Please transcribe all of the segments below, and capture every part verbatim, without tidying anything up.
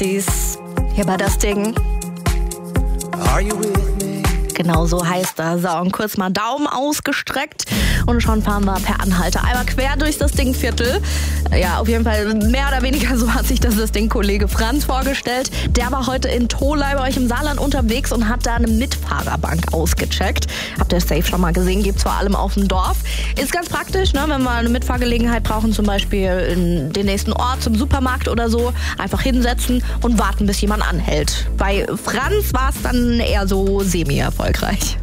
Dies hier bei das Ding. Are you with me? Genau so heißt er. So, und kurz mal Daumen ausgestreckt und schon fahren wir per Anhalter einmal quer durch das Dingviertel. Ja, auf jeden Fall mehr oder weniger so hat sich das, das Ding Kollege Franz vorgestellt. Der war heute in Tholey bei euch im Saarland unterwegs und hat da eine Mitfahrerbank ausgecheckt. Habt ihr safe schon mal gesehen, gibt's vor allem auf dem Dorf. Ist ganz praktisch, ne, wenn wir eine Mitfahrgelegenheit brauchen, zum Beispiel in den nächsten Ort, zum Supermarkt oder so. Einfach hinsetzen und warten, bis jemand anhält. Bei Franz war es dann eher so semi-erfolgreich.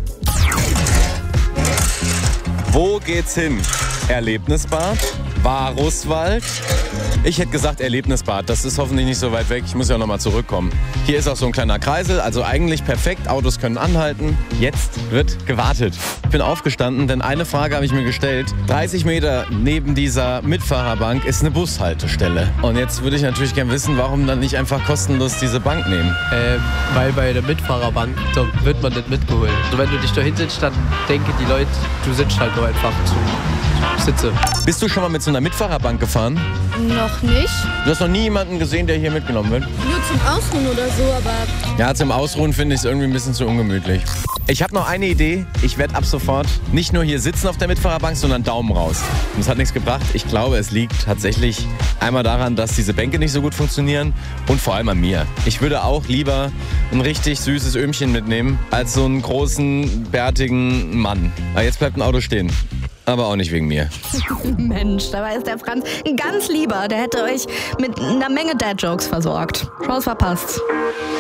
Wo geht's hin? Erlebnisbad? Varuswald? Ich hätte gesagt Erlebnisbad. Das ist hoffentlich nicht so weit weg. Ich muss ja noch mal zurückkommen. Hier ist auch so ein kleiner Kreisel, also eigentlich perfekt. Autos können anhalten. Jetzt wird gewartet. Ich bin aufgestanden, denn eine Frage habe ich mir gestellt. dreißig Meter neben dieser Mitfahrerbank ist eine Bushaltestelle. Und jetzt würde ich natürlich gerne wissen, warum dann nicht einfach kostenlos diese Bank nehmen. Ähm, weil bei der Mitfahrerbank, da wird man nicht mitgeholt. Also wenn du dich da hinsetzt, dann denken die Leute, du sitzt halt nur einfach zu Sitze. Bist du schon mal mit so einer Mitfahrerbank gefahren? Noch nicht. Du hast noch nie jemanden gesehen, der hier mitgenommen wird? Nur zum Ausruhen oder so, aber... Ja, zum Ausruhen finde ich es irgendwie ein bisschen zu ungemütlich. Ich habe noch eine Idee. Ich werde ab sofort nicht nur hier sitzen auf der Mitfahrerbank, sondern Daumen raus. Und es hat nichts gebracht. Ich glaube, es liegt tatsächlich einmal daran, dass diese Bänke nicht so gut funktionieren und vor allem an mir. Ich würde auch lieber ein richtig süßes Öhmchen mitnehmen, als so einen großen, bärtigen Mann. Aber jetzt bleibt ein Auto stehen. Aber auch nicht wegen mir. Mensch, dabei ist der Franz ein ganz lieber. Der hätte euch mit einer Menge Dad-Jokes versorgt. Chance verpasst.